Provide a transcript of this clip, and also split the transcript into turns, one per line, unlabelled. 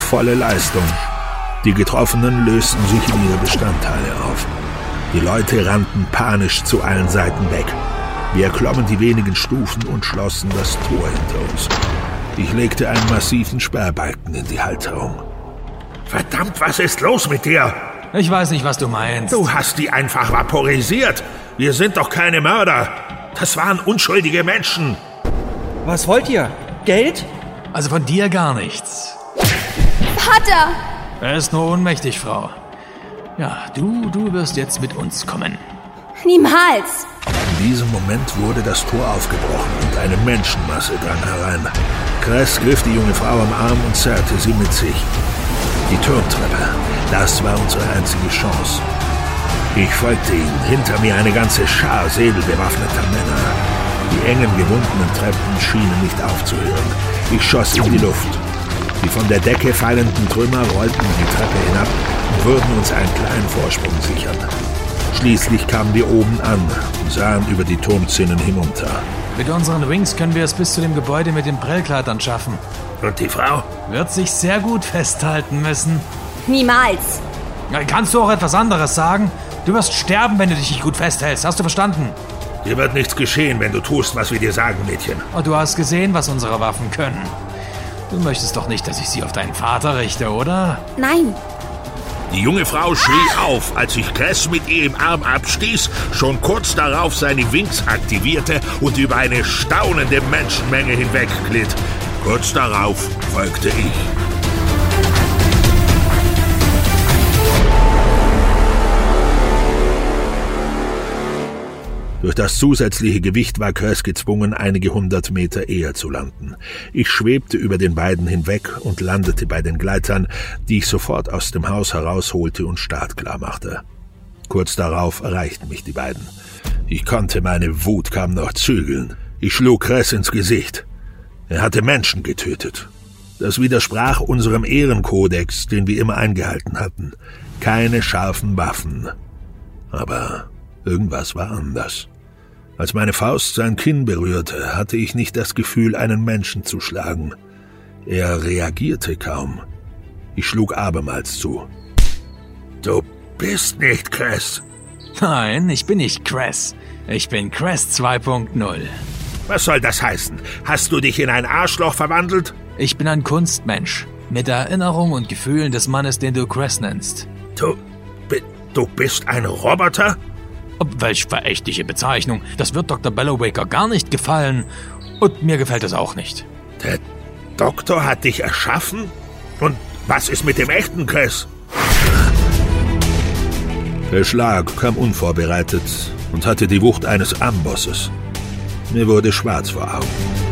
volle Leistung. Die Getroffenen lösten sich in ihre Bestandteile auf. Die Leute rannten panisch zu allen Seiten weg. Wir erklommen die wenigen Stufen und schlossen das Tor hinter uns. Ich legte einen massiven Sperrbalken in die Halterung. Verdammt, was ist los mit dir?
Ich weiß nicht, was du meinst.
Du hast die einfach vaporisiert. Wir sind doch keine Mörder. Das waren unschuldige Menschen.
Was wollt ihr? Geld?
Also von dir gar nichts.
Vater!
Er ist nur ohnmächtig, Frau. Ja, du wirst jetzt mit uns kommen.
Niemals!
In diesem Moment wurde das Tor aufgebrochen und eine Menschenmasse drang herein. Cress griff die junge Frau am Arm und zerrte sie mit sich. Die Turmtreppe, das war unsere einzige Chance. Ich folgte ihnen, hinter mir eine ganze Schar säbelbewaffneter Männer. Die engen, gewundenen Treppen schienen nicht aufzuhören. Ich schoss in die Luft. Die von der Decke fallenden Trümmer rollten die Treppe hinab und würden uns einen kleinen Vorsprung sichern. Schließlich kamen wir oben an und sahen über die Turmzinnen hinunter.
Mit unseren Wings können wir es bis zu dem Gebäude mit den Prellkleidern schaffen.
Und die Frau?
Wird sich sehr gut festhalten müssen.
Niemals!
Kannst du auch etwas anderes sagen? Du wirst sterben, wenn du dich nicht gut festhältst. Hast du verstanden?
Dir wird nichts geschehen, wenn du tust, was wir dir sagen, Mädchen.
Und du hast gesehen, was unsere Waffen können. Du möchtest doch nicht, dass ich sie auf deinen Vater richte, oder?
Nein!
Die junge Frau schrie auf, als ich Cress mit ihr im Arm abstieß, schon kurz darauf seine Wings aktivierte und über eine staunende Menschenmenge hinwegglitt. Kurz darauf folgte ich. Durch das zusätzliche Gewicht war Cress gezwungen, einige 100 Meter eher zu landen. Ich schwebte über den beiden hinweg und landete bei den Gleitern, die ich sofort aus dem Haus herausholte und startklar machte. Kurz darauf erreichten mich die beiden. Ich konnte meine Wut kaum noch zügeln. Ich schlug Cress ins Gesicht. Er hatte Menschen getötet. Das widersprach unserem Ehrenkodex, den wir immer eingehalten hatten. Keine scharfen Waffen. Aber irgendwas war anders. Als meine Faust sein Kinn berührte, hatte ich nicht das Gefühl, einen Menschen zu schlagen. Er reagierte kaum. Ich schlug abermals zu. Du bist nicht Cress.
Nein, ich bin nicht Cress. Ich bin Cress 2.0.
Was soll das heißen? Hast du dich in ein Arschloch verwandelt?
Ich bin ein Kunstmensch. Mit Erinnerung und Gefühlen des Mannes, den du Cress nennst.
Du bist ein Roboter?
Welch verächtliche Bezeichnung. Das wird Dr. Bellowaker gar nicht gefallen. Und mir gefällt es auch nicht.
Der Doktor hat dich erschaffen? Und was ist mit dem echten Cress? Der Schlag kam unvorbereitet und hatte die Wucht eines Ambosses. Mir wurde schwarz vor Augen.